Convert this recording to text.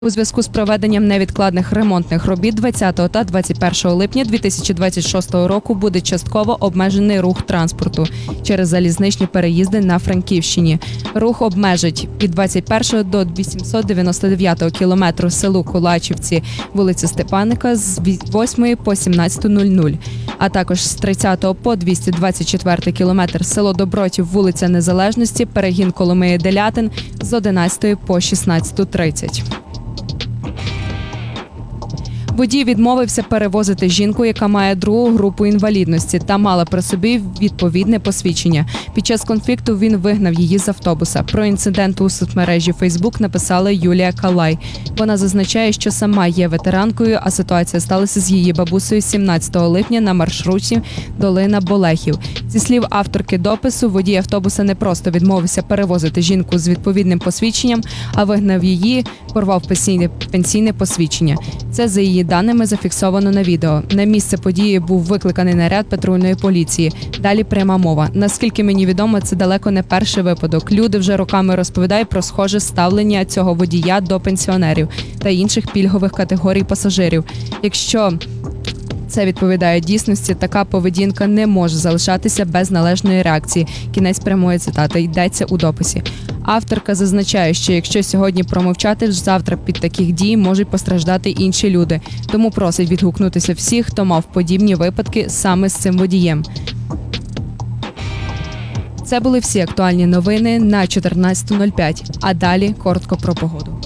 У зв'язку з проведенням невідкладних ремонтних робіт 20 та 21 липня 2026 року буде частково обмежений рух транспорту через залізничні переїзди на Франківщині. Рух обмежить від 21 до 899 кілометру селу Кулачівці, вулиця Степаника з 8 по 17:00, а також з 30 по 224 кілометр село Добротів, вулиця Незалежності, перегін Коломиї-Делятин з 11 по 16:30. Водій відмовився перевозити жінку, яка має другу групу інвалідності та мала при собі відповідне посвідчення. Під час конфлікту він вигнав її з автобуса. Про інцидент у соцмережі Facebook написала Юлія Калай. Вона зазначає, що сама є ветеранкою, а ситуація сталася з її бабусею 17 липня на маршруті Долина-Болехів. Зі слів авторки допису, водій автобуса не просто відмовився перевозити жінку з відповідним посвідченням, а вигнав її, порвав пенсійне посвідчення. Це за її даними зафіксовано на відео. На місце події був викликаний наряд патрульної поліції. Далі пряма мова. Наскільки мені відомо, це далеко не перший випадок. Люди вже роками розповідають про схоже ставлення цього водія до пенсіонерів та інших пільгових категорій пасажирів. Якщо це відповідає дійсності, така поведінка не може залишатися без належної реакції. Кінець прямої цитати йдеться у дописі. Авторка зазначає, що якщо сьогодні промовчати, завтра під таких дій можуть постраждати інші люди. Тому просить відгукнутися всіх, хто мав подібні випадки саме з цим водієм. Це були всі актуальні новини на 14:05. А далі коротко про погоду.